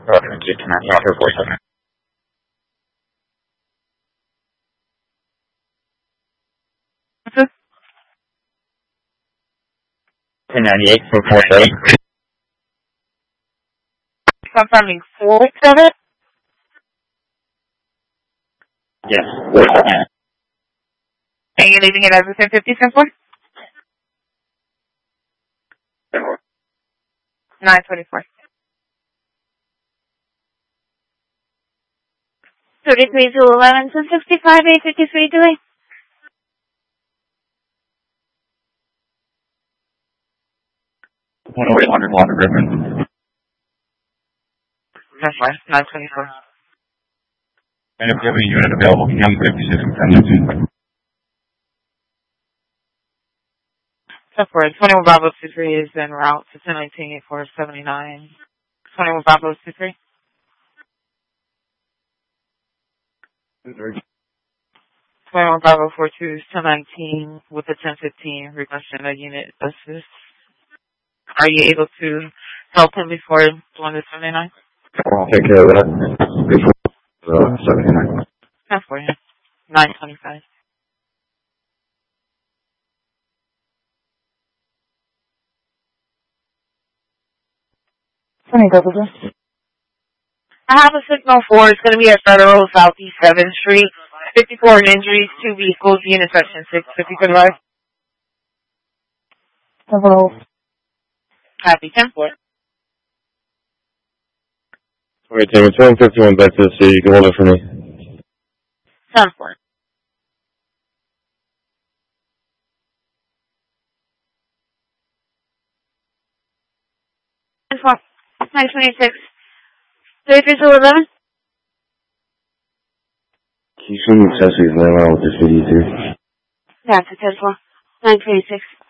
G command, Roger 47. 1098 for 47. Confirming 47? Yes. And you're leaving it as a 1050 simple? 924. 33 to 11 to 65, 853 delay. Wait, 100 water Griffin. That's right, 924. And if you have a unit available, can you have 56 and 10. So for 21 Bravo 23 is en route to 1019 for 79. 21 Bravo 23. 21 Bravo 42 is 1019 with a 1015 requesting a unit assist. Are you able to help him before doing the 79? I'll take care of that. Before 79. That's for you. 925. I have a signal for it's going to be at Federal Southeast 7th Street. 54 injuries, 2 vehicles, unit section 6, if you could arrive. Hello. Happy 10-4. Okay, Tim, it's 151 back to the city. You can hold it for me. 10-4. Info. 926. 33 to 11. Can you show me accessories laying around with this video too? That's a 10-4. 926.